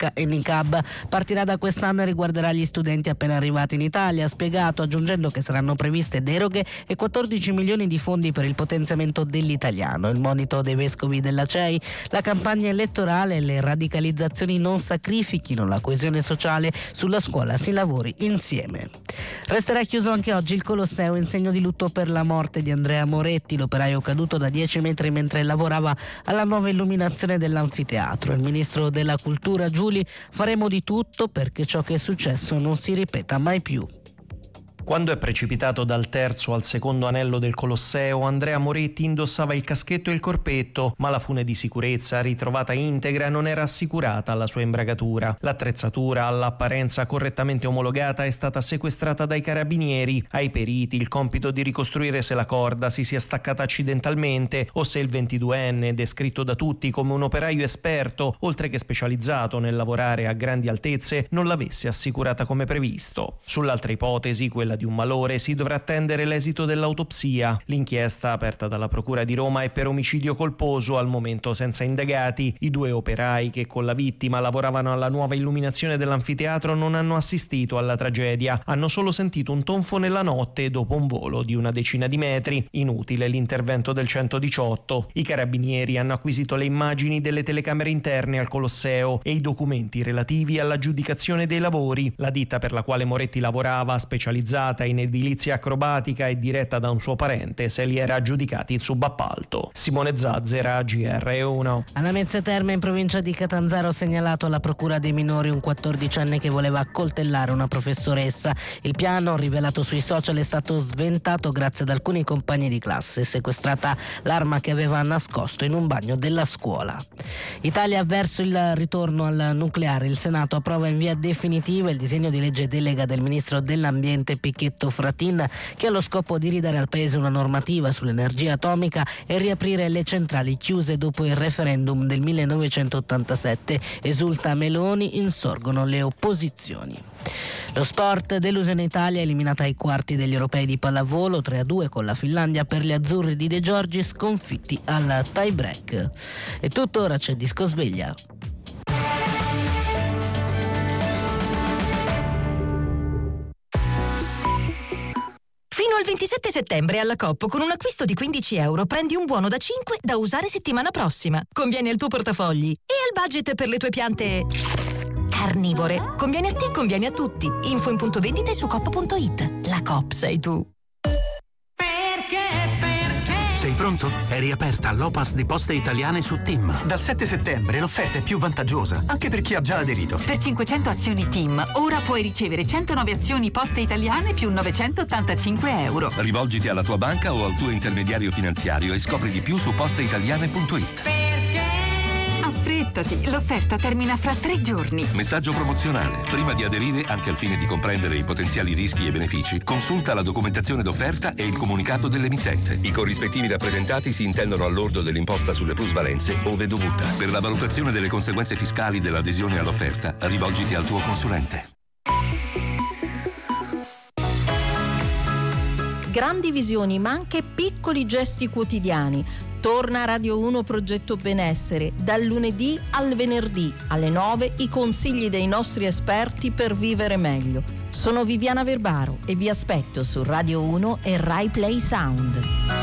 burqa e niqab. Partirà da quest'anno e riguarderà gli studenti appena arrivati in Italia, ha spiegato, aggiungendo che saranno previste deroghe e 14 milioni di fondi per il potenziamento dell'italiano. Il monito dei vescovi della CEI: la campagna elettorale e le radicalizzazioni non sacrifichino la coesione sociale, sulla scuola si lavori insieme. Resterà chiuso anche oggi il Colosseo in segno di lutto per la morte di Andrea Moretti, l'operaio caduto da 10 metri mentre lavorava alla nuova illuminazione dell'anfiteatro. Il ministro della Cultura Giuli: faremo di tutto perché ciò che è successo non si ripeta mai più. Quando è precipitato dal terzo al secondo anello del Colosseo, Andrea Moretti indossava il caschetto e il corpetto, ma la fune di sicurezza, ritrovata integra, non era assicurata alla sua imbragatura. L'attrezzatura, all'apparenza correttamente omologata, è stata sequestrata dai carabinieri. Ai periti il compito di ricostruire se la corda si sia staccata accidentalmente o se il 22enne, descritto da tutti come un operaio esperto, oltre che specializzato nel lavorare a grandi altezze, non l'avesse assicurata come previsto. Sull'altra ipotesi, quella di un malore, si dovrà attendere l'esito dell'autopsia. L'inchiesta aperta dalla Procura di Roma è per omicidio colposo, al momento senza indagati. I due operai che con la vittima lavoravano alla nuova illuminazione dell'anfiteatro non hanno assistito alla tragedia, hanno solo sentito un tonfo nella notte dopo un volo di una decina di metri. Inutile l'intervento del 118. I carabinieri hanno acquisito le immagini delle telecamere interne al Colosseo e i documenti relativi all'aggiudicazione dei lavori. La ditta per la quale Moretti lavorava, specializzata in edilizia acrobatica e diretta da un suo parente, se li era aggiudicati il subappalto. Simone Zazzera, GR1. Alla Lamezia Terme, in provincia di Catanzaro, ha segnalato alla procura dei minori un 14enne che voleva accoltellare una professoressa. Il piano, rivelato sui social, è stato sventato grazie ad alcuni compagni di classe. Sequestrata l'arma che aveva nascosto in un bagno della scuola. Italia verso il ritorno al nucleare. Il Senato approva in via definitiva il disegno di legge delega del ministro dell'ambiente Pichetto Fratin, che ha lo scopo di ridare al Paese una normativa sull'energia atomica e riaprire le centrali chiuse dopo il referendum del 1987. Esulta Meloni, insorgono le opposizioni. Lo sport, delusione Italia, eliminata ai quarti degli europei di pallavolo 3-2 con la Finlandia per gli azzurri di De Giorgi, sconfitti al tie break. E tuttora c'è Disco Sveglia. Fino al 27 settembre alla Coop, con un acquisto di €15 prendi un buono da 5 da usare settimana prossima. Conviene al tuo portafogli e al budget per le tue piante carnivore. Conviene a te, conviene a tutti. Info in punto vendita e su coop.it. La Coop sei tu. Sei pronto? È riaperta l'Opas di Poste Italiane su TIM. Dal 7 settembre l'offerta è più vantaggiosa, anche per chi ha già aderito. Per 500 azioni TIM, ora puoi ricevere 109 azioni Poste Italiane più €985. Rivolgiti alla tua banca o al tuo intermediario finanziario e scopri di più su posteitaliane.it. Affrettati, l'offerta termina fra 3 giorni. Messaggio promozionale. Prima di aderire, anche al fine di comprendere i potenziali rischi e benefici, consulta la documentazione d'offerta e il comunicato dell'emittente. I corrispettivi rappresentati si intendono al lordo dell'imposta sulle plusvalenze, ove dovuta. Per la valutazione delle conseguenze fiscali dell'adesione all'offerta, rivolgiti al tuo consulente. Grandi visioni, ma anche piccoli gesti quotidiani. Torna a Radio 1 Progetto Benessere, dal lunedì al venerdì alle 9, i consigli dei nostri esperti per vivere meglio. Sono Viviana Verbaro e vi aspetto su Radio 1 e Rai Play Sound.